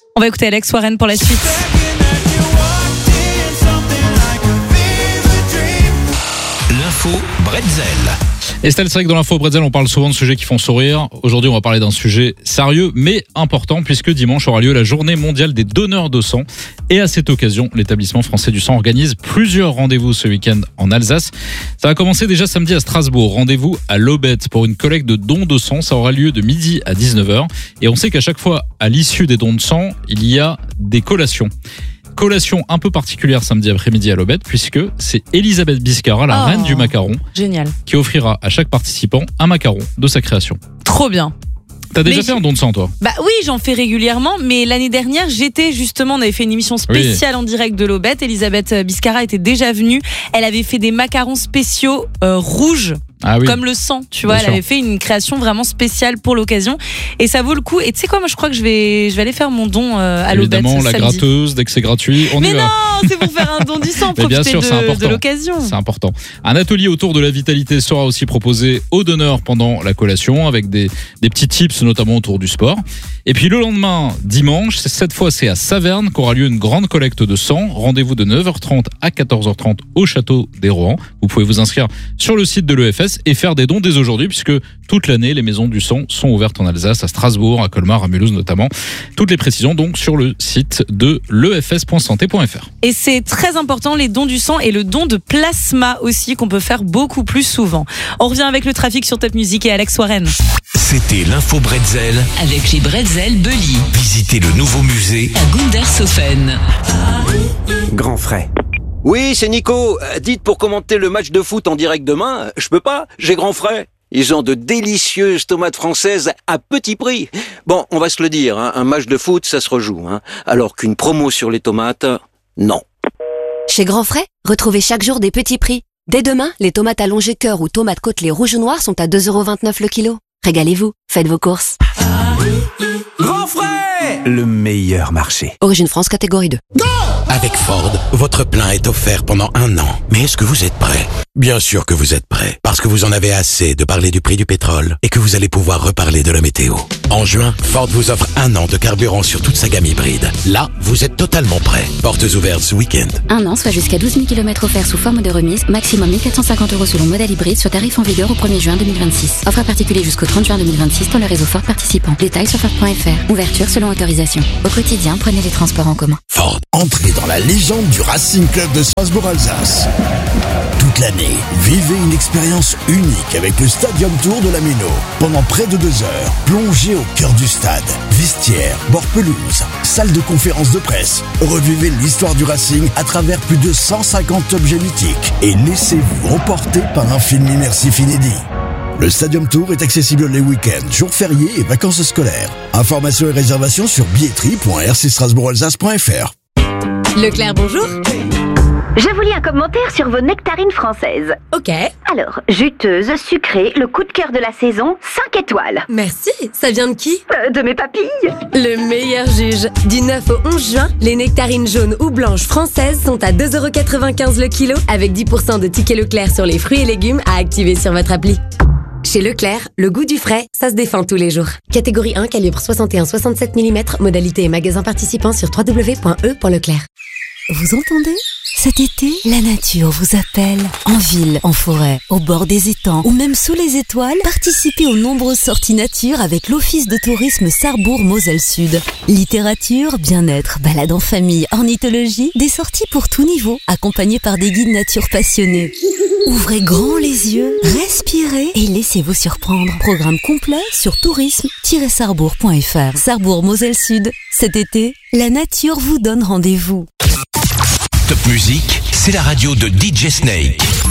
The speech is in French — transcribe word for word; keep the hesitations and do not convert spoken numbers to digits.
On va écouter Alex Warren pour la suite. L'info Bretzel. Estelle, c'est vrai que dans l'info Bretzel, on parle souvent de sujets qui font sourire. Aujourd'hui, on va parler d'un sujet sérieux mais important puisque dimanche aura lieu la journée mondiale des donneurs de sang. Et à cette occasion, l'établissement français du sang organise plusieurs rendez-vous ce week-end en Alsace. Ça va commencer déjà samedi à Strasbourg. Rendez-vous à l'Aubette pour une collecte de dons de sang. Ça aura lieu de midi à dix-neuf heures. Et on sait qu'à chaque fois, à l'issue des dons de sang, il y a des collations. Collation un peu particulière samedi après-midi à l'Aubette puisque c'est Elisabeth Biscara, la Oh, reine du macaron, génial, qui offrira à chaque participant un macaron de sa création. trop bien. T'as déjà Mais fait je- un don de sang, toi? Bah oui, j'en fais régulièrement, mais l'année dernière, j'étais justement, on avait fait une émission spéciale en direct de l'Aubette. Elisabeth Biscara était déjà venue. Elle avait fait des macarons spéciaux euh, rouges. Ah oui. Comme le sang, tu vois, Bien elle sûr. avait fait une création vraiment spéciale pour l'occasion et ça vaut le coup. Et tu sais quoi, moi je crois que je vais, je vais aller faire mon don euh, à l'Aubette Évidemment, ce la samedi. gratteuse, dès que c'est gratuit, on Mais y va. non, c'est pour faire un don du sang, Mais bien profiter sûr, c'est de, important. de l'occasion. C'est important. Un atelier autour de la vitalité sera aussi proposé aux donneurs pendant la collation avec des, des petits tips, notamment autour du sport. Et puis le lendemain, dimanche, c'est- cette fois c'est à Saverne qu'aura lieu une grande collecte de sang. Rendez-vous de neuf heures trente à quatorze heures trente au château des Rohan. Vous pouvez vous inscrire sur le site de l'E F S et faire des dons dès aujourd'hui puisque toute l'année, les maisons du sang sont ouvertes en Alsace, à Strasbourg, à Colmar, à Mulhouse notamment. Toutes les précisions donc sur le site de l'e f s point santé point f r. Et c'est très important, les dons du sang et le don de plasma aussi, qu'on peut faire beaucoup plus souvent. On revient avec le trafic sur Top Music et Alex Warren. C'était l'info Bretzel. Avec les Bretzel Belly Visitez le nouveau musée à Gundershofen. Grand frais. Oui, c'est Nico. Euh, Dites pour commenter le match de foot en direct demain. Je peux pas, j'ai grand frais. Ils ont de délicieuses tomates françaises à petit prix. Bon, on va se le dire, hein, un match de foot, ça se rejoue. Hein, alors qu'une promo sur les tomates, non. Chez Grand Frais, retrouvez chaque jour des petits prix. Dès demain, les tomates allongées cœur ou tomates côtelées rouges ou noires sont à deux euros vingt-neuf le kilo. Régalez-vous, faites vos courses. Grand frais, le meilleur marché. Origine France catégorie deux. Avec Ford, votre plein est offert pendant un an. Mais est-ce que vous êtes prêt? Bien sûr que vous êtes prêt, parce que vous en avez assez de parler du prix du pétrole et que vous allez pouvoir reparler de la météo. En juin, Ford vous offre un an de carburant sur toute sa gamme hybride. Là, vous êtes totalement prêt. Portes ouvertes ce week-end. Un an, soit jusqu'à douze mille kilomètres offerts sous forme de remise, maximum mille quatre cent cinquante euros selon modèle hybride sur tarif en vigueur au premier juin deux mille vingt-six. Offre à particulier jusqu'au trente juin deux mille vingt-six dans le réseau Ford participant. Détails sur Ford point F R. Ouverture selon autorisation. Au quotidien, prenez les transports en commun. Ford. Entrez dans la légende du Racing Club de Strasbourg-Alsace. Toute l'année, vivez une expérience unique avec le Stadium Tour de la Méno. Pendant près de deux heures, plongez au cœur du stade. Vestiaire, bord pelouse, salle de conférence de presse. Revivez l'histoire du Racing à travers plus de cent cinquante objets mythiques et laissez-vous emporter par un film immersif inédit. Le Stadium Tour est accessible les week-ends, jours fériés et vacances scolaires. Informations et réservations sur billetterie point r c strasbourg alsace point f r. Leclerc, bonjour. Je vous lis un commentaire sur vos nectarines françaises. Ok. Alors, juteuse, sucrée, le coup de cœur de la saison, cinq étoiles. Merci. Ça vient de qui? Euh, de mes papilles. Le meilleur juge. Du neuf au onze juin, les nectarines jaunes ou blanches françaises sont à deux euros quatre-vingt-quinze le kilo avec dix pour cent de tickets Leclerc sur les fruits et légumes à activer sur votre appli. Chez Leclerc, le goût du frais, ça se défend tous les jours. Catégorie un, calibre soixante et un à soixante-sept millimètres, modalité et magasin participant sur w w w point e point leclerc. Vous entendez? Cet été, la nature vous appelle. En ville, en forêt, au bord des étangs ou même sous les étoiles, participez aux nombreuses sorties nature avec l'Office de tourisme Sarrebourg-Moselle-Sud. Littérature, bien-être, balade en famille, ornithologie, des sorties pour tout niveau, accompagnées par des guides nature passionnés. Ouvrez grand les yeux, respirez et laissez-vous surprendre. Programme complet sur tourisme tiret sarrebourg point f r. Sarrebourg-Moselle-Sud. Cet été, la nature vous donne rendez-vous. Top Music, c'est la radio de D J Snake.